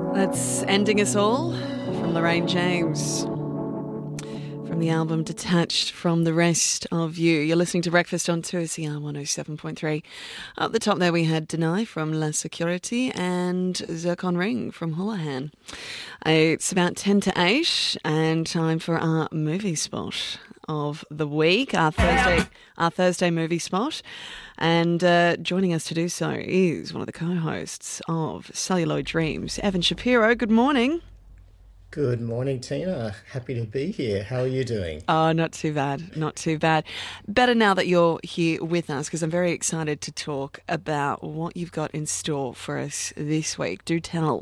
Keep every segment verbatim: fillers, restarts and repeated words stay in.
That's Ending Us All from Lorraine James, from the album Detached from the Rest of You. You're listening to Breakfast on two S E R one oh seven point three. At the top there we had Deny from La Security and Zircon Ring from Houlihan. It's about ten to eight and time for our movie spot of the week, our Thursday, our Thursday movie spot. And uh, joining us to do so is one of the co-hosts of Celluloid Dreams, Evan Shapiro. Good morning. Good morning, Tina. Happy to be here. How are you doing? Oh, not too bad. Not too bad. Better now that you're here with us, because I'm very excited to talk about what you've got in store for us this week. Do tell.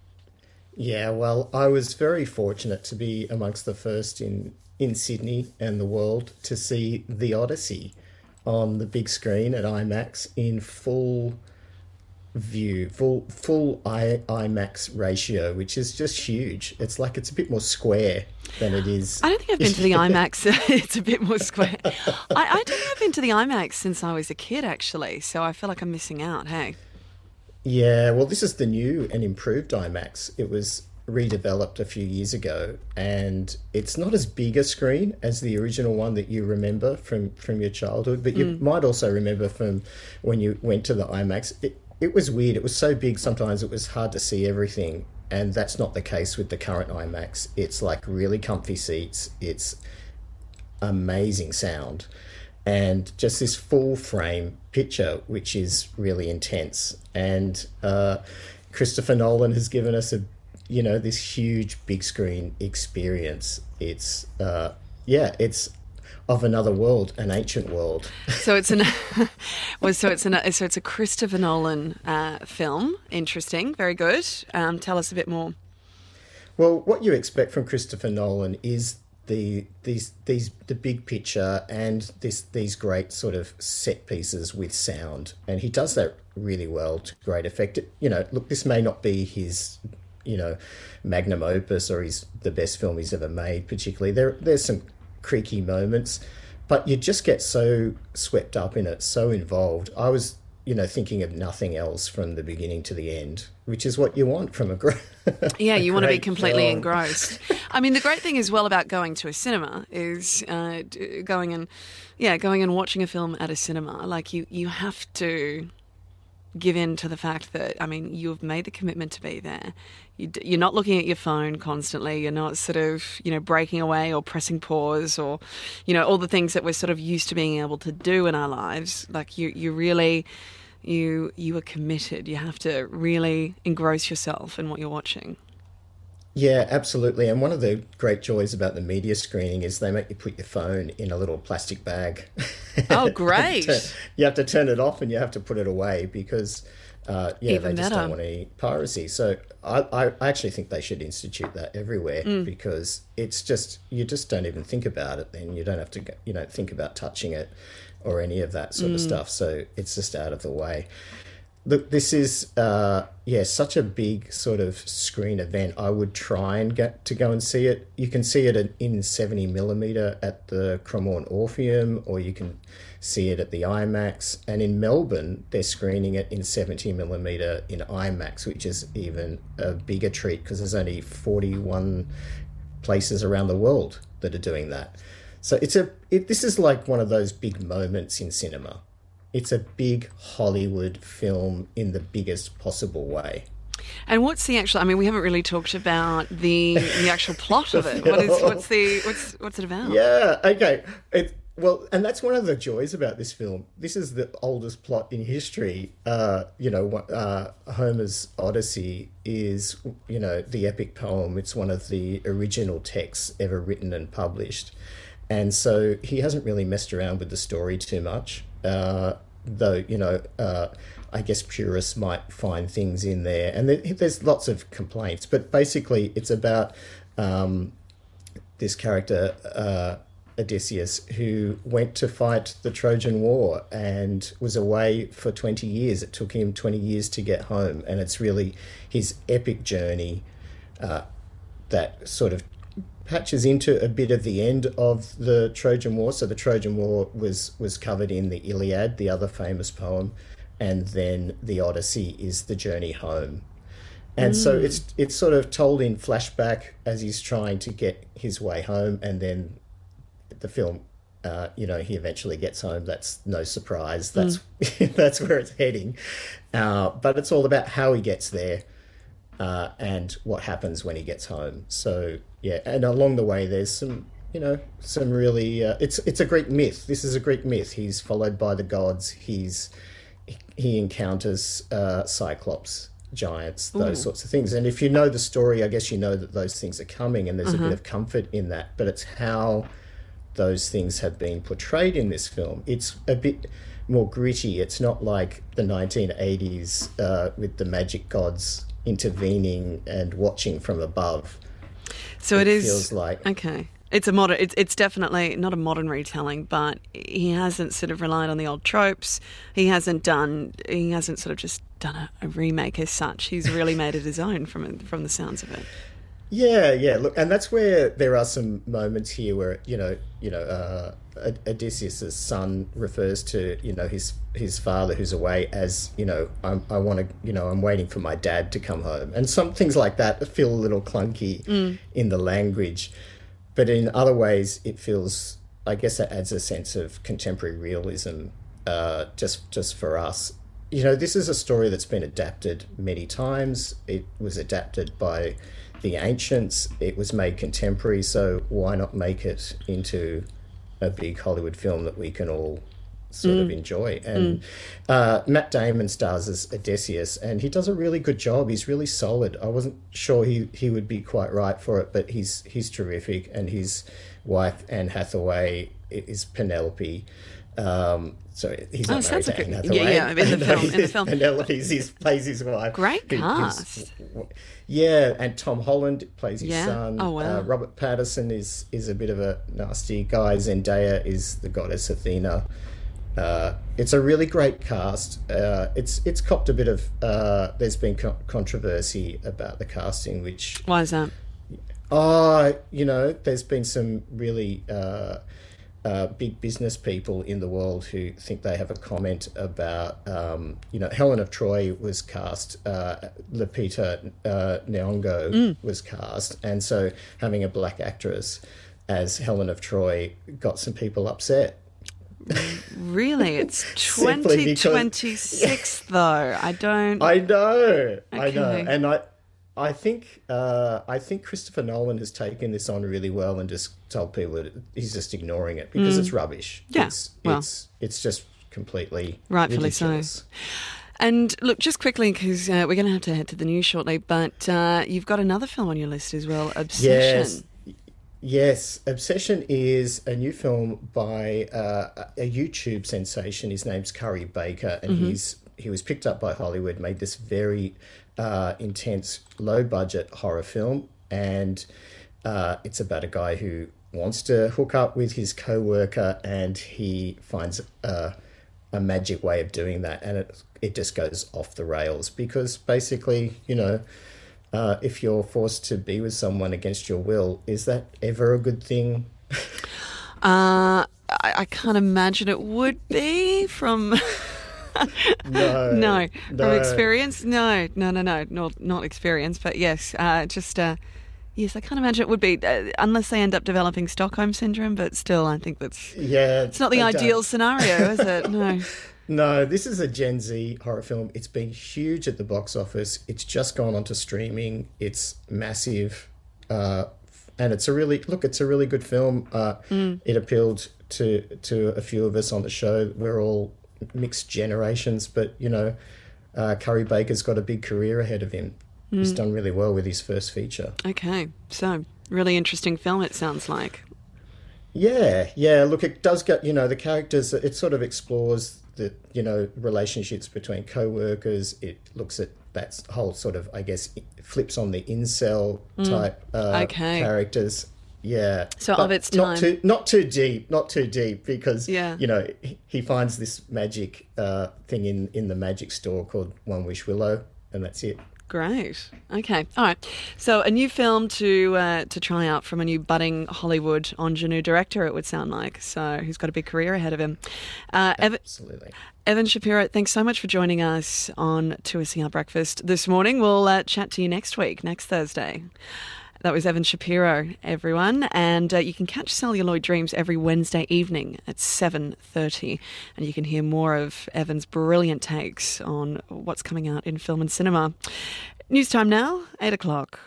Yeah, well, I was very fortunate to be amongst the first in, in Sydney and the world to see The Odyssey on the big screen at IMAX in full view, full full I, IMAX ratio, which is just huge. It's like it's a bit more square than it is. I don't think I've been to the IMAX. It's a bit more square. I, I don't think I've been to the IMAX since I was a kid, actually, so I feel like I'm missing out, hey? Yeah, well, this is the new and improved IMAX. It was redeveloped a few years ago, and it's not as big a screen as the original one that you remember from, from your childhood, but you mm. might also remember from when you went to the IMAX. It, it was weird. It was so big sometimes it was hard to see everything, and that's not the case with the current IMAX. It's like really comfy seats. It's amazing sound, and just this full frame picture, which is really intense. And uh, Christopher Nolan has given us a you know, this huge big screen experience. It's, uh, yeah, it's of another world, an ancient world. So it's an, well, so it's an, so it's a Christopher Nolan uh, film. Interesting, very good. Um, tell us a bit more. Well, what you expect from Christopher Nolan is the these these the big picture and this these great sort of set pieces with sound, and he does that really well to great effect. You know, look, this may not be his, you know, magnum opus or he's the best film he's ever made, particularly. There, there's some creaky moments, but you just get so swept up in it, so involved. I was, you know, thinking of nothing else from the beginning to the end, which is what you want from a great Yeah, you want to be completely film. engrossed. I mean, the great thing as well about going to a cinema is uh, going and, yeah, going and watching a film at a cinema. Like, you, you have to give in to the fact that, I mean, you've made the commitment to be there. You, you're not looking at your phone constantly. You're not sort of, you know, breaking away or pressing pause or, you know, all the things that we're sort of used to being able to do in our lives. Like, you, you really, you, you are committed. You have to really engross yourself in what you're watching. Yeah, absolutely. And one of the great joys about the media screening is they make you put your phone in a little plastic bag. Oh, great. You have to turn it off and you have to put it away because, uh, yeah, Even they just better. don't want any piracy. So I, I actually think they should institute that everywhere mm. because it's just, you just don't even think about it then. You don't have to, you know, think about touching it or any of that sort mm. of stuff. So it's just out of the way. Look, this is, uh, yeah, such a big sort of screen event. I would try and get to go and see it. You can see it in seventy millimeter at the Cremorne Orpheum, or you can see it at the IMAX. And in Melbourne, they're screening it in seventy millimeter in IMAX, which is even a bigger treat because there's only forty-one places around the world that are doing that. So it's a, it, this is like one of those big moments in cinema. It's a big Hollywood film in the biggest possible way. And what's the actual? I mean, we haven't really talked about the the actual plot of it. What is what's the what's what's it about? Yeah, okay. It, well, and that's one of the joys about this film. This is the oldest plot in history. Uh, you know, uh, Homer's Odyssey is, you know, the epic poem. It's one of the original texts ever written and published, and so he hasn't really messed around with the story too much. Uh, though, you know, uh, I guess purists might find things in there. And there, there's lots of complaints. But basically, it's about um, this character, uh, Odysseus, who went to fight the Trojan War and was away for twenty years. It took him twenty years to get home. And it's really his epic journey uh, that sort of patches into a bit of the end of the Trojan War. So the Trojan War was was covered in the Iliad, the other famous poem, and then the Odyssey is the journey home. And mm. so it's it's sort of told in flashback as he's trying to get his way home, and then the film, uh, you know, he eventually gets home. That's no surprise. That's mm. that's where it's heading. Uh, but it's all about how he gets there uh, and what happens when he gets home. So yeah, and along the way, there's some, you know, some really. Uh, it's it's a Greek myth. This is a Greek myth. He's followed by the gods. He's he encounters uh, Cyclops, giants, those Ooh. sorts of things. And if you know the story, I guess you know that those things are coming, and there's uh-huh. a bit of comfort in that. But it's how those things have been portrayed in this film. It's a bit more gritty. It's not like the nineteen eighties uh, with the magic gods intervening and watching from above. So it, it is feels like okay. It's a modern. It's it's definitely not a modern retelling, but he hasn't sort of relied on the old tropes. He hasn't done. He hasn't sort of just done a, a remake as such. He's really made it his own from from the sounds of it. Yeah, yeah. Look, and that's where there are some moments here where you know, you know, uh, Odysseus's son refers to you know his his father who's away as you know I'm, I want to you know I'm waiting for my dad to come home, and some things like that feel a little clunky mm. in the language. But in other ways, it feels, I guess that adds a sense of contemporary realism uh, just just for us. You know, this is a story that's been adapted many times. It was adapted by the ancients. It was made contemporary, so why not make it into a big Hollywood film that we can all sort mm. of enjoy? And mm. uh, Matt Damon stars as Odysseus, and he does a really good job. He's really solid. I wasn't sure he, he would be quite right for it, but he's he's terrific. And his wife, Anne Hathaway, is Penelope. Um, so he's not oh, married to Anne Hathaway. Yeah, yeah, in the film. In the film. Penelope he plays his wife. Great cast. Yeah, and Tom Holland plays his yeah. son. Oh, wow. Uh, Robert Pattinson is, is a bit of a nasty guy. Zendaya is the goddess Athena. Uh, it's a really great cast. Uh, it's it's copped a bit of. Uh, there's been co- controversy about the casting, which. Why is that? Oh, you know, there's been some really uh, uh, big business people in the world who think they have a comment about. Um, you know, Helen of Troy was cast. Uh, Lupita uh, Nyong'o mm. was cast, and so having a black actress as Helen of Troy got some people upset. Really? It's twenty twenty-six because, though. I don't... I know. Okay. I know. And I I think uh, I think Christopher Nolan has taken this on really well and just told people that he's just ignoring it because mm. it's rubbish. Yeah. It's, well, it's, it's just completely rightfully ridiculous. So. And look, just quickly, because uh, we're going to have to head to the news shortly, but uh, you've got another film on your list as well, Obsession. Yes. Yes, Obsession is a new film by uh, a YouTube sensation. His name's Curry Baker, and mm-hmm. he's he was picked up by Hollywood, made this very uh, intense, low-budget horror film, and uh, it's about a guy who wants to hook up with his co-worker, and he finds uh, a magic way of doing that, and it it just goes off the rails because basically, you know. Uh, if you're forced to be with someone against your will, is that ever a good thing? uh, I, I can't imagine it would be from... no, no. No. From experience? No, no, no, no. Not, not experience, but yes, uh, just... Uh, yes, I can't imagine it would be, uh, unless they end up developing Stockholm Syndrome, but still, I think that's... Yeah. It's not the ideal don't. scenario, is it? No. No, this is a Gen Z horror film. It's been huge at the box office. It's just gone onto streaming. It's massive. Uh, and it's a really, look, it's a really good film. Uh, mm. It appealed to to a few of us on the show. We're all mixed generations, but, you know, uh, Curry Baker's got a big career ahead of him. Mm. He's done really well with his first feature. Okay, so really interesting film, it sounds like. Yeah, yeah. Look, it does get, you know, the characters, it sort of explores the, you know, relationships between co-workers. It looks at that whole sort of, I guess, flips on the incel type mm. uh, okay. characters. Yeah. So but of its time. Not too, not too deep, not too deep because, yeah. you know, he finds this magic uh, thing in, in the magic store called One Wish Willow, and that's it. Great. Okay. All right. So a new film to uh, to try out from a new budding Hollywood ingenue director, it would sound like. So he's got a big career ahead of him. Uh, Absolutely. Evan, Evan Shapiro, thanks so much for joining us on two S E R Breakfast this morning. We'll uh, chat to you next week, next Thursday. That was Evan Shapiro, everyone. And uh, you can catch Celluloid Dreams every Wednesday evening at seven thirty. And you can hear more of Evan's brilliant takes on what's coming out in film and cinema. News time now, eight o'clock.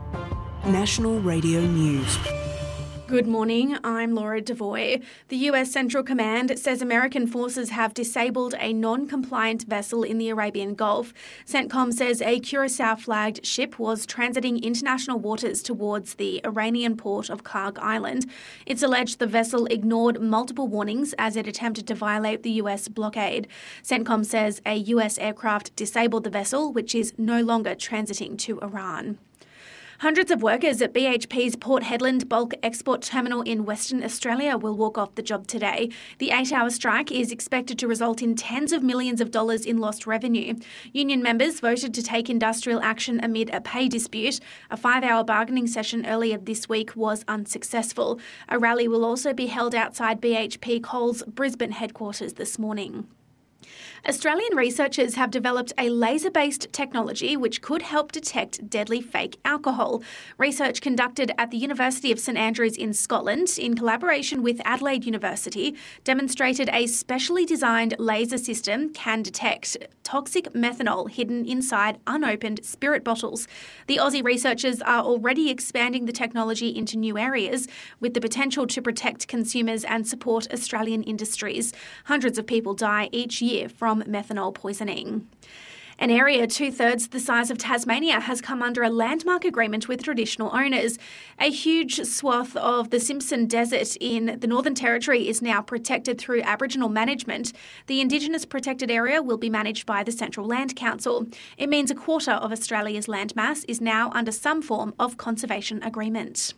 National Radio News. Good morning, I'm Laura Devoy. The U S Central Command says American forces have disabled a non-compliant vessel in the Arabian Gulf. CENTCOM says a Curacao-flagged ship was transiting international waters towards the Iranian port of Karg Island. It's alleged the vessel ignored multiple warnings as it attempted to violate the U S blockade. CENTCOM says a U S aircraft disabled the vessel, which is no longer transiting to Iran. Hundreds of workers at B H P's Port Hedland bulk export terminal in Western Australia will walk off the job today. The eight-hour strike is expected to result in tens of millions of dollars in lost revenue. Union members voted to take industrial action amid a pay dispute. A five-hour bargaining session earlier this week was unsuccessful. A rally will also be held outside B H P Coal's Brisbane headquarters this morning. Australian researchers have developed a laser-based technology which could help detect deadly fake alcohol. Research conducted at the University of St Andrews in Scotland in collaboration with Adelaide University demonstrated a specially designed laser system can detect toxic methanol hidden inside unopened spirit bottles. The Aussie researchers are already expanding the technology into new areas with the potential to protect consumers and support Australian industries. Hundreds of people die each year from methanol poisoning. An area two-thirds the size of Tasmania has come under a landmark agreement with traditional owners. A huge swath of the Simpson Desert in the Northern Territory is now protected through Aboriginal management. The Indigenous protected area will be managed by the Central Land Council. It means a quarter of Australia's landmass is now under some form of conservation agreement.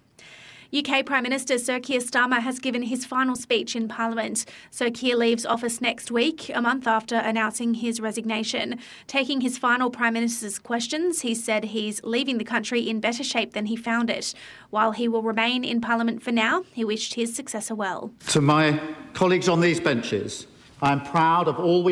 U K Prime Minister Sir Keir Starmer has given his final speech in Parliament. Sir Keir leaves office next week, a month after announcing his resignation. Taking his final Prime Minister's questions, he said he's leaving the country in better shape than he found it. While he will remain in Parliament for now, he wished his successor well. To my colleagues on these benches, I am proud of all we